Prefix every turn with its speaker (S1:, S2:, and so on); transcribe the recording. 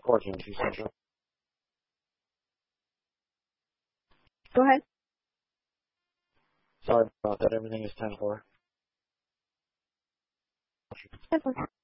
S1: 14-2 Central.
S2: Go ahead.
S1: Sorry about that. Everything is 10-4.
S2: 10-4.